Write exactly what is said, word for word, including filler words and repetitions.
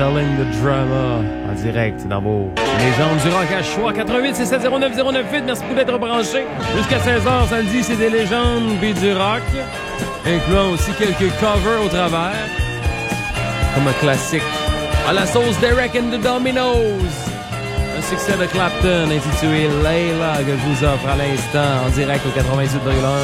Selling the Drama en direct dans vos légendes du rock à choix. quatre-vingt-huit six sept zéro neuf zéro neuf huit. Merci beaucoup d'être branchés. Jusqu'à seize heures samedi, c'est des légendes puis du rock, incluant aussi quelques covers au travers, comme un classique à la sauce Derek and the Dominos. Un succès de Clapton intitulé Layla que je vous offre à l'instant en direct au quatre-vingt-huit virgule un.